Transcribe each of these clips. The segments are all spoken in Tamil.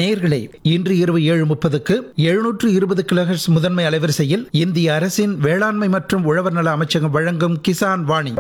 நேயர்களே, இன்று இரவு 7:30க்கு 720 கிலோஹெர்ட்ஸ் முதன்மை அலைவரிசையில் இந்திய அரசின் வேளாண்மை மற்றும் உழவர் நல அமைச்சகம் வழங்கும் கிசான் வாணி.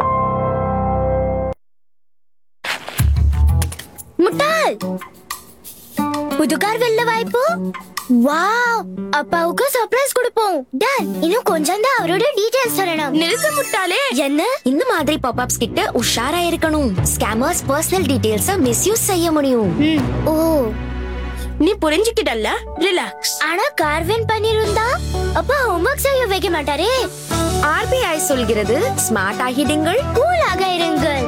முட்டாள், புது கார் வெல்ல வாய்ப்பு. வாவ், அப்பாவுக்கு சர்ப்ரைஸ் கொடுப்போம். டாட், இன்னும் கொஞ்சம் தான் அவரோட டீடைல்ஸ் சொல்லணும். நிறுத்து முட்டாளே. என்ன? இந்த மாதிரி பாப்அப்ஸ் கிட்ட உஷாரா இருக்கணும். ஸ்கேமர்ஸ் பர்சனல் டீடைல்ஸ மிஸ்யூஸ் செய்ய முடியும். ஓ, நீ புரிஞ்சுக்கிட்டல்ல? ரிலாக்ஸ். ஆனா கார் வின் பண்ணிருந்தா அப்பா ஹோம்வொர்க் செய்ய வைக்க மாட்டாரே. RBI சொல்கிறது ஸ்மார்ட் ஆகிடுங்கள், கூலாக இருங்கள்.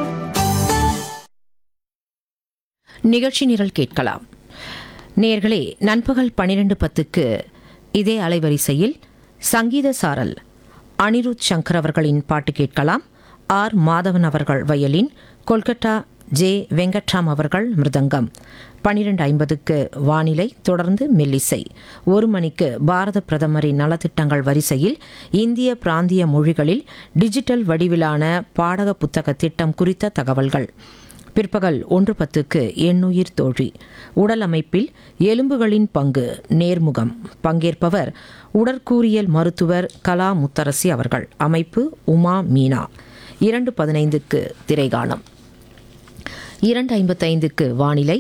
நிகழ்ச்சி நிரல் கேட்கலாம். நேர்களே, நண்பகல் 12:10க்கு இதே அலைவரிசையில் சங்கீத சாரல் அனிருத் சங்கர் அவர்களின் பாட்டு கேட்கலாம். ஆர் மாதவன் அவர்கள் வயலின், கொல்கத்தா ஜே வெங்கட்ராம் அவர்கள் மிருதங்கம். 12:50க்கு வானிலை, தொடர்ந்து மெல்லிசை. 1 மணிக்கு பாரத பிரதமரின் நலத்திட்டங்கள் வரிசையில் இந்திய பிராந்திய மொழிகளில் டிஜிட்டல் வடிவிலான பாடக புத்தக திட்டம் குறித்த தகவல்கள். பிற்பகல் 1:10க்கு எண்ணுயிர் தோழி, உடல் அமைப்பில் எலும்புகளின் பங்கு நேர்முகம். பங்கேற்பவர் உடற்கூறியல் மருத்துவர் கலா முத்தரசி அவர்கள். அமைப்பு உமா மீனா. 2:15க்கு திரைகானம். 2:55க்கு வானிலை,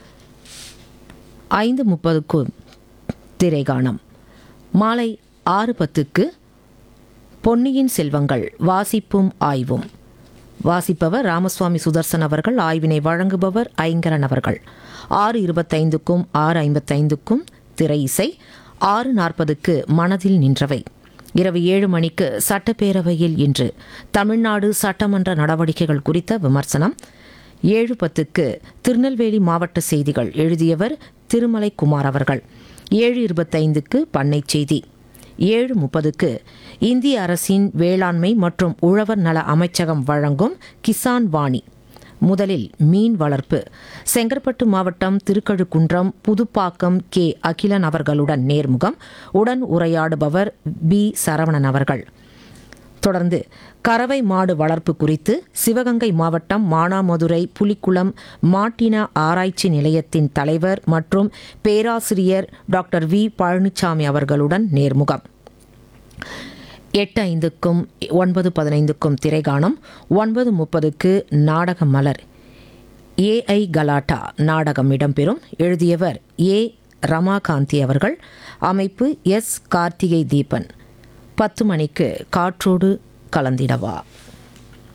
5:30க்கு திரைகானம். மாலை 6:10க்கு பொன்னியின் செல்வங்கள் வாசிப்பும் ஆய்வும். வாசிப்பவர் ராமசுவாமி சுதர்சன் அவர்கள். ஆய்வினை வழங்குபவர் ஐங்கரன் அவர்கள். 6:25க்கும் 6:55க்கும் திரை இசை. 6:40க்கு மனதில் நின்றவை. இரவு 7 மணிக்கு சட்டப்பேரவையில் இன்று தமிழ்நாடு சட்டமன்ற நடவடிக்கைகள் குறித்த விமர்சனம். 7:10க்கு திருநெல்வேலி மாவட்ட செய்திகள். எழுதியவர் திருமலை குமார் அவர்கள். 7:25க்கு பண்ணை செய்தி. 7:30க்கு இந்திய அரசின் வேளாண்மை மற்றும் உழவர் நல அமைச்சகம் வழங்கும் கிசான் வாணி. முதலில் மீன் வளர்ப்பு. செங்கற்பட்டு மாவட்டம் திருக்கழுக்குன்றம் புதுப்பாக்கம் கே அகிலன் அவர்களுடன் நேர்முகம். உடன் உரையாடுபவர் பி சரவணன் அவர்கள். தொடர்ந்து கறவை மாடு வளர்ப்பு குறித்து சிவகங்கை மாவட்டம் மானாமதுரை புலிக்குளம் மாட்டின ஆராய்ச்சி நிலையத்தின் தலைவர் மற்றும் பேராசிரியர் டாக்டர் வி பழனிசாமி அவர்களுடன் நேர்முகம். 8:05க்கும் 9:15க்கும் திரைகானம். 9:30க்கு நாடக மலர். AI கலாட்டா நாடகம் இடம்பெறும். எழுதியவர் ஏ ரமாகாந்தி அவர்கள். அமைப்பு எஸ் கார்த்திகை தீபன். 10 மணிக்கு காற்றோடு கலந்திடவா.